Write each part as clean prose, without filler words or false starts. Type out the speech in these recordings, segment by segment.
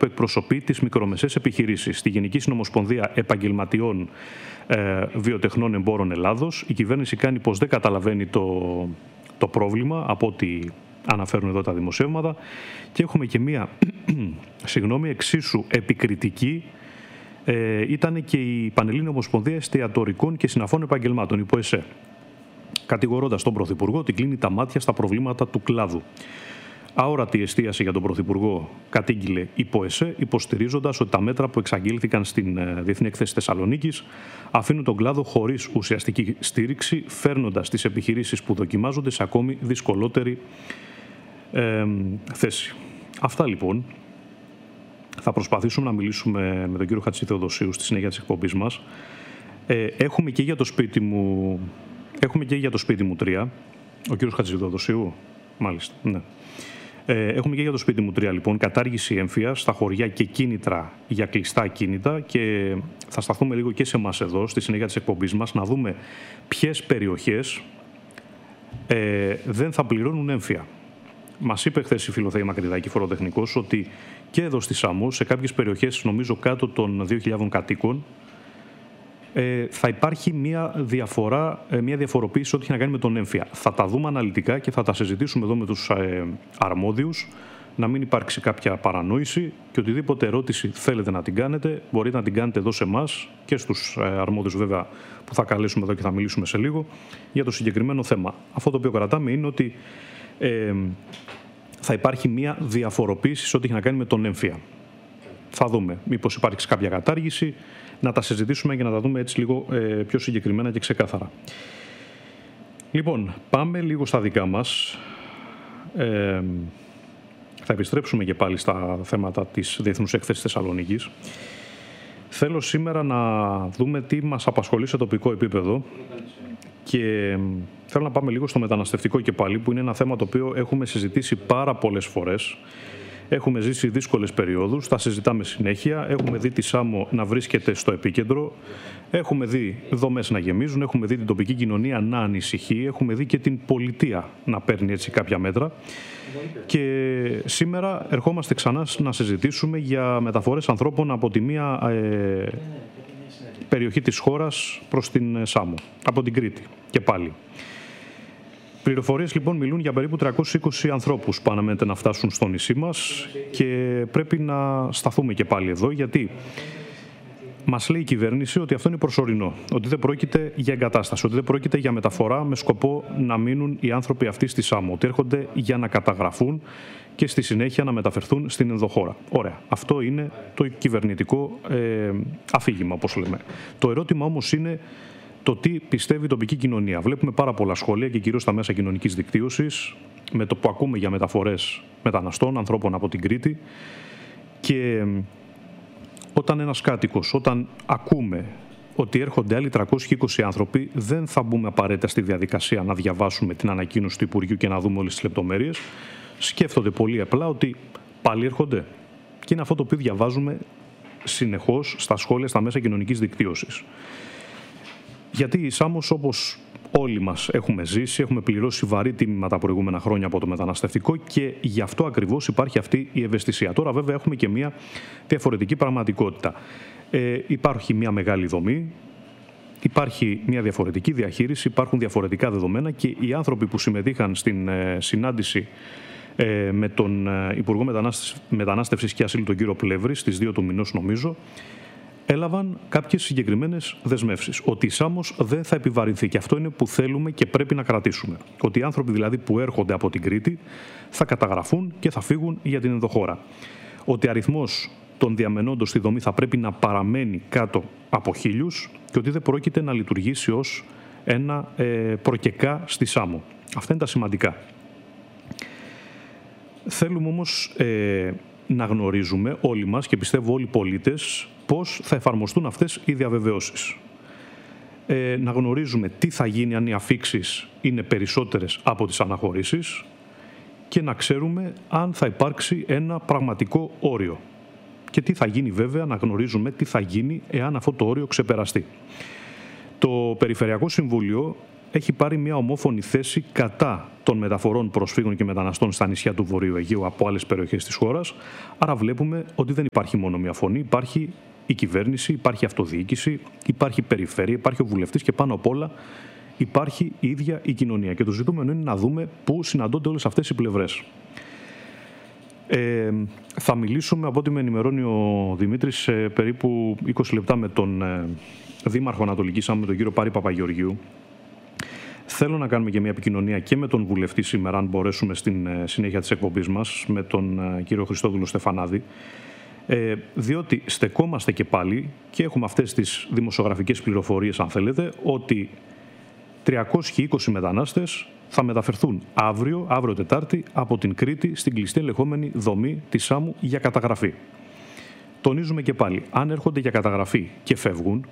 που εκπροσωπεί τις μικρομεσαίες επιχειρήσεις. Στη Γενική Συνομοσπονδία Επαγγελματιών Βιοτεχνών Εμπόρων Ελλάδος, η κυβέρνηση κάνει πως δεν καταλαβαίνει το πρόβλημα, από ό,τι αναφέρουν εδώ τα δημοσιεύματα, και έχουμε και μία εξίσου επικριτική ήταν και η Πανελλήνια Ομοσπονδία Εστιατορικών και Συναφών Επαγγελμάτων, η ΠΟΕΣΕ, κατηγορώντας τον Πρωθυπουργό ότι κλείνει τα μάτια στα προβλήματα του κλάδου. Αόρατη εστίαση για τον Πρωθυπουργό, κατήγγειλε η ΠΟΕΣΕ, υποστηρίζοντας ότι τα μέτρα που εξαγγείλθηκαν στην Διεθνή Έκθεση Θεσσαλονίκης αφήνουν τον κλάδο χωρίς ουσιαστική στήριξη, φέρνοντας τις επιχειρήσεις που δοκιμάζονται σε ακόμη δυσκολότερη θέση. Αυτά λοιπόν. Θα προσπαθήσουμε να μιλήσουμε με τον κύριο Χατζηθεοδοσίου στη συνέχεια της εκπομπής μας. Έχουμε και για το σπίτι μου 3. Ο κύριος Χατζηθεοδοσίου, μάλιστα, ναι. Έχουμε και για το σπίτι μου 3, λοιπόν, κατάργηση έμφυας στα χωριά και κίνητρα για κλειστά ακίνητα, και θα σταθούμε λίγο και σε εμάς εδώ, στη συνέχεια της εκπομπής μας, να δούμε ποιες περιοχές δεν θα πληρώνουν έμφυα. Μας είπε χθες η Φιλοθέη Μακρυδάκη, φοροτεχνικός, ότι και εδώ στη Σάμο, σε κάποιες περιοχές, νομίζω κάτω των 2.000 κατοίκων, θα υπάρχει μια διαφοροποίηση ό,τι έχει να κάνει με τον έμφυα. Θα τα δούμε αναλυτικά και θα τα συζητήσουμε εδώ με τους αρμόδιους, να μην υπάρξει κάποια παρανόηση, και οτιδήποτε ερώτηση θέλετε να την κάνετε, μπορείτε να την κάνετε εδώ σε εμάς και στους αρμόδιους βέβαια που θα καλέσουμε εδώ και θα μιλήσουμε σε λίγο για το συγκεκριμένο θέμα. Αυτό το οποίο κρατάμε είναι ότι θα υπάρχει μια διαφοροποίηση σε ό,τι έχει να κάνει με τον έμφυα. Θα δούμε μήπως υπάρξει κάποια κατάργηση, να τα συζητήσουμε και να τα δούμε έτσι λίγο πιο συγκεκριμένα και ξεκάθαρα. Λοιπόν, πάμε λίγο στα δικά μας. Θα επιστρέψουμε και πάλι στα θέματα της Διεθνούς Έκθεσης Θεσσαλονίκης. Θέλω σήμερα να δούμε τι μας απασχολεί σε τοπικό επίπεδο, και θέλω να πάμε λίγο στο μεταναστευτικό και πάλι, που είναι ένα θέμα το οποίο έχουμε συζητήσει πάρα πολλές φορές. Έχουμε ζήσει δύσκολες περιόδους, τα συζητάμε συνέχεια. Έχουμε δει τη Σάμο να βρίσκεται στο επίκεντρο. Έχουμε δει δομές να γεμίζουν, έχουμε δει την τοπική κοινωνία να ανησυχεί, έχουμε δει και την πολιτεία να παίρνει έτσι κάποια μέτρα. Και σήμερα ερχόμαστε ξανά να συζητήσουμε για μεταφορές ανθρώπων από τη μία περιοχή της χώρας προς την Σάμο, από την Κρήτη και πάλι. Πληροφορίες λοιπόν μιλούν για περίπου 320 ανθρώπους που αναμένεται να φτάσουν στο νησί μας, και πρέπει να σταθούμε και πάλι εδώ, γιατί μας λέει η κυβέρνηση ότι αυτό είναι προσωρινό, ότι δεν πρόκειται για εγκατάσταση, ότι δεν πρόκειται για μεταφορά με σκοπό να μείνουν οι άνθρωποι αυτοί στη Σάμο, ότι έρχονται για να καταγραφούν και στη συνέχεια να μεταφερθούν στην ενδοχώρα. Ωραία. Αυτό είναι το κυβερνητικό αφήγημα, όπως λέμε. Το ερώτημα όμως είναι το τι πιστεύει η τοπική κοινωνία. Βλέπουμε πάρα πολλά σχόλια και κυρίως στα μέσα κοινωνικής δικτύωσης, με το που ακούμε για μεταφορές μεταναστών, ανθρώπων από την Κρήτη, και όταν ένας κάτοικος, όταν ακούμε ότι έρχονται άλλοι 320 άνθρωποι, δεν θα μπούμε απαραίτητα στη διαδικασία να διαβάσουμε την ανακοίνωση του Υπουργείου και να δούμε όλες τις λεπτομέρειες. Σκέφτονται πολύ απλά ότι πάλι έρχονται. Και είναι αυτό το οποίο διαβάζουμε συνεχώς στα σχόλια, στα μέσα κοινωνικής δικτύωσης. Γιατί η Σάμος, όπως όλοι μας έχουμε ζήσει, έχουμε πληρώσει βαρύ τίμημα τα προηγούμενα χρόνια από το μεταναστευτικό, και γι' αυτό ακριβώς υπάρχει αυτή η ευαισθησία. Τώρα βέβαια έχουμε και μια διαφορετική πραγματικότητα. Υπάρχει μια μεγάλη δομή, υπάρχει μια διαφορετική διαχείριση, υπάρχουν διαφορετικά δεδομένα, και οι άνθρωποι που συμμετείχαν στην συνάντηση με τον Υπουργό Μετανάστευσης και Ασύλου, τον κύριο Πλεύρη, στις 2 του μηνός νομίζω, έλαβαν κάποιες συγκεκριμένες δεσμεύσεις. Ότι η Σάμος δεν θα επιβαρυνθεί, και αυτό είναι που θέλουμε και πρέπει να κρατήσουμε. Ότι οι άνθρωποι δηλαδή που έρχονται από την Κρήτη θα καταγραφούν και θα φύγουν για την ενδοχώρα. Ότι αριθμός των διαμενόντων στη δομή θα πρέπει να παραμένει κάτω από 1.000, και ότι δεν πρόκειται να λειτουργήσει ως ένα προκεκά στη Σάμο. Αυτά είναι τα σημαντικά. Θέλουμε όμως να γνωρίζουμε όλοι μας, και πιστεύω όλοι οι πολίτες, πώς θα εφαρμοστούν αυτές οι διαβεβαιώσεις. Να γνωρίζουμε τι θα γίνει αν οι αφίξεις είναι περισσότερες από τις αναχωρήσεις, και να ξέρουμε αν θα υπάρξει ένα πραγματικό όριο. Και τι θα γίνει βέβαια, να γνωρίζουμε τι θα γίνει εάν αυτό το όριο ξεπεραστεί. Το Περιφερειακό Συμβούλιο έχει πάρει μια ομόφωνη θέση κατά των μεταφορών προσφύγων και μεταναστών στα νησιά του Βορείου Αιγαίου από άλλες περιοχές της χώρας. Άρα βλέπουμε ότι δεν υπάρχει μόνο μια φωνή, υπάρχει η κυβέρνηση, υπάρχει αυτοδιοίκηση, υπάρχει περιφέρεια, υπάρχει ο βουλευτής και πάνω απ' όλα υπάρχει η ίδια η κοινωνία. Και το ζητούμενο είναι να δούμε πού συναντώνται όλες αυτές οι πλευρές. Θα μιλήσουμε, από ό,τι με ενημερώνει ο Δημήτρης, σε περίπου 20 λεπτά με τον Δήμαρχο Ανατολικής Σάμου, τον κύριο Πάρη Παπαγεωργίου. Θέλω να κάνουμε και μια επικοινωνία και με τον βουλευτή σήμερα, αν μπορέσουμε στην συνέχεια της εκπομπής μας, με τον κύριο Χριστόδουλο Στεφανάδη, διότι στεκόμαστε και πάλι και έχουμε αυτές τις δημοσιογραφικές πληροφορίες, αν θέλετε, ότι 320 μετανάστες θα μεταφερθούν αύριο Τετάρτη, από την Κρήτη στην κλειστή ελεγχόμενη δομή της Σάμου για καταγραφή. Τονίζουμε και πάλι, αν έρχονται για καταγραφή και φεύγουν,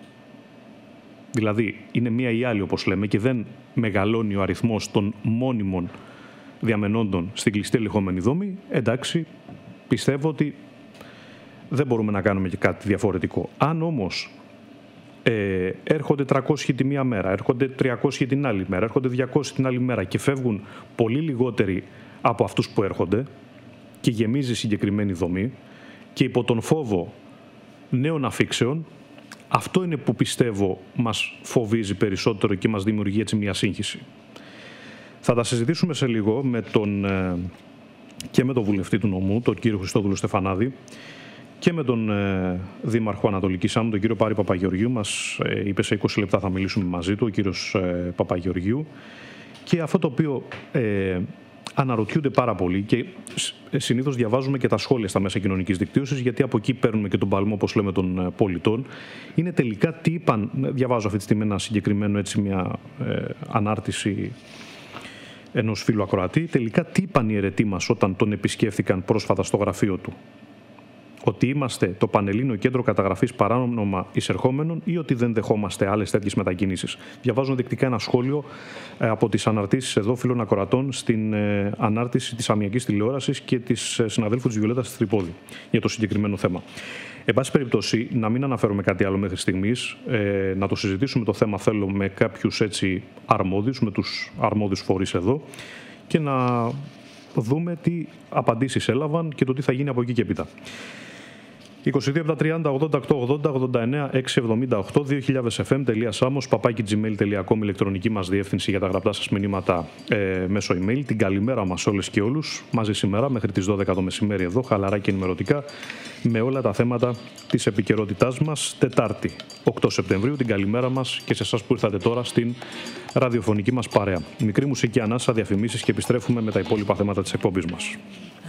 δηλαδή είναι μία ή άλλη όπως λέμε και δεν μεγαλώνει ο αριθμός των μόνιμων διαμενόντων στην κλειστή ελεγχόμενη δομή, εντάξει, πιστεύω ότι δεν μπορούμε να κάνουμε και κάτι διαφορετικό. Αν όμως έρχονται 300 τη μία μέρα, έρχονται 300 την άλλη μέρα, έρχονται 200 την άλλη μέρα και φεύγουν πολύ λιγότεροι από αυτούς που έρχονται και γεμίζει συγκεκριμένη δομή και υπό τον φόβο νέων αφήξεων, αυτό είναι που πιστεύω μας φοβίζει περισσότερο και μας δημιουργεί έτσι μια σύγχυση. Θα τα συζητήσουμε σε λίγο και με τον βουλευτή του νομού, τον κύριο Χριστόδουλο Στεφανάδη, και με τον Δήμαρχο Ανατολικής Σάμου, τον κύριο Πάρη Παπαγεωργίου. Μας είπε σε 20 λεπτά θα μιλήσουμε μαζί του, ο κύριος Παπαγεωργίου. Και αυτό το οποίο αναρωτιούνται πάρα πολύ και συνήθως διαβάζουμε και τα σχόλια στα μέσα κοινωνικής δικτύωσης, γιατί από εκεί παίρνουμε και τον παλμό, όπως λέμε, των πολιτών, είναι τελικά τι είπαν. Διαβάζω αυτή τη στιγμή ένα συγκεκριμένο, μια ανάρτηση ενός φίλου ακροατή. Τελικά τι είπαν οι αιρετοί μας όταν τον επισκέφθηκαν πρόσφατα στο γραφείο του? Ότι είμαστε το Πανελλήνιο Κέντρο Καταγραφής Παράνομα Εισερχόμενων ή ότι δεν δεχόμαστε άλλες τέτοιες μετακινήσεις? Διαβάζω δεκτικά ένα σχόλιο από τις αναρτήσεις εδώ φίλων ακροατών στην ανάρτηση της Αμιακής Τηλεόρασης και της συναδέλφου της Βιολέτας Τρυπόδη για το συγκεκριμένο θέμα. Εν πάση περιπτώσει, να μην αναφέρουμε κάτι άλλο μέχρι στιγμής, να το συζητήσουμε το θέμα θέλω με κάποιους έτσι αρμόδιους, με τους αρμόδιους φορείς εδώ και να δούμε τι απαντήσεις έλαβαν και το τι θα γίνει από εκεί και έπειτα. 22-30-88-80-89-678 2000fm.samos@gmail.com, ηλεκτρονική μας διεύθυνση για τα γραπτά σας μηνύματα μέσω email. Την καλημέρα μας όλες και όλους, μαζί σήμερα μέχρι τις 12 το μεσημέρι εδώ, χαλαρά και ενημερωτικά, με όλα τα θέματα της επικαιρότητάς μας. Τετάρτη, 8 Σεπτεμβρίου, την καλημέρα μας και σε εσάς που ήρθατε τώρα στην ραδιοφωνική μας παρέα. Μικρή μουσική ανάσα, διαφημίσεις και επιστρέφουμε με τα υπόλοιπα θέματα της εκπομπής μας.